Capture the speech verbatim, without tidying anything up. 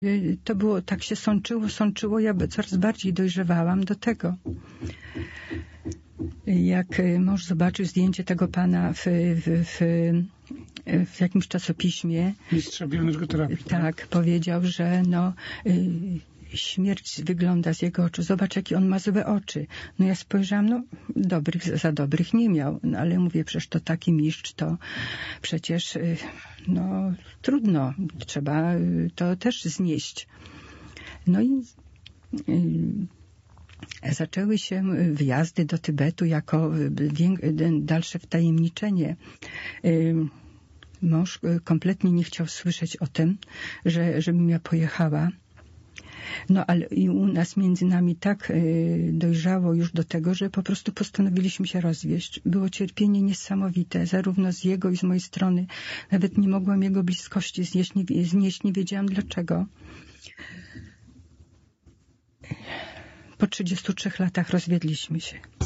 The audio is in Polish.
To było, tak się sączyło, sączyło, ja coraz bardziej dojrzewałam do tego. Jak mąż zobaczył zdjęcie tego pana w, w, w, w jakimś czasopiśmie. Mistrza bioenergoterapii. Tak, tak, powiedział, że no, y, śmierć wygląda z jego oczu. Zobacz, jakie on ma złe oczy. No ja spojrzałam, no dobrych, za dobrych nie miał. No, ale mówię, przecież to taki mistrz, to przecież y, no trudno. Trzeba y, to też znieść. No i y, zaczęły się wyjazdy do Tybetu jako dalsze wtajemniczenie. Mąż kompletnie nie chciał słyszeć o tym, że, żebym ja pojechała. No ale i u nas między nami tak dojrzało już do tego, że po prostu postanowiliśmy się rozwieść. Było cierpienie niesamowite, zarówno z jego i z mojej strony. Nawet nie mogłam jego bliskości znieść, nie, znieść, nie wiedziałam dlaczego. Po trzydziestu trzech latach rozwiedliśmy się.